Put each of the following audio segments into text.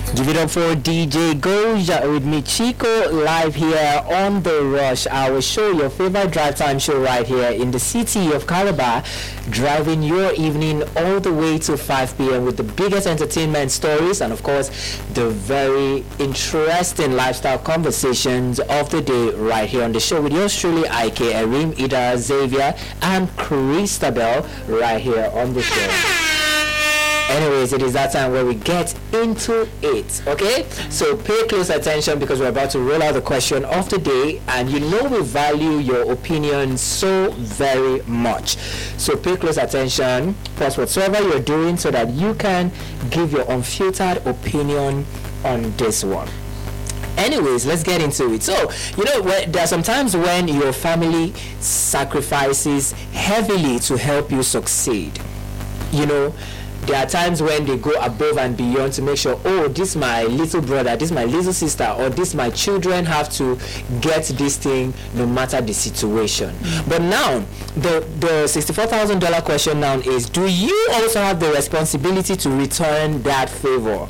Give it up for DJ Goja with me, Chico, live here on The Rush Hour Show, your favorite drive time show right here in the city of Calabar, driving your evening all the way to 5 p.m. with the biggest entertainment stories and, of course, the very interesting lifestyle conversations of the day right here on the show with yours truly, IK, Erim, Ida, Xavier, and Christabel right here on the show. Anyways, it is that time where we get into it, okay? So pay close attention because we're about to roll out the question of the day, and you know we value your opinion so very much. So pay close attention, pause whatsoever you're doing so that you can give your unfiltered opinion on this one. Anyways, let's get into it. So, you know, there are some times when your family sacrifices heavily to help you succeed. You know, there are times when they go above and beyond to make sure, oh, this my little brother, this my little sister, or this my children have to get this thing no matter the situation. But now, the $64,000 question now is, do you also have the responsibility to return that favor?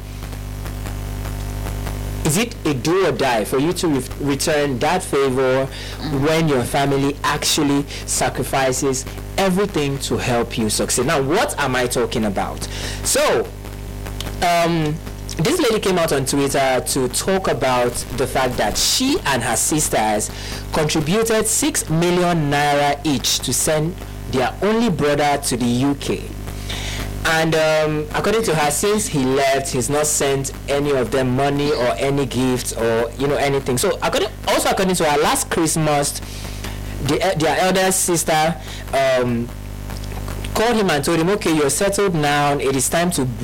Is it a do or die for you to return that favor when your family actually sacrifices everything to help you succeed? Now, what am I talking about? So, this lady came out on Twitter to talk about the fact that she and her sisters contributed 6 million naira each to send their only brother to the UK. And according to her, since he left, he's not sent any of them money or any gifts or, you know, anything. So according to her, last Christmas, their elder sister called him and told him, okay, you're settled now. It is time to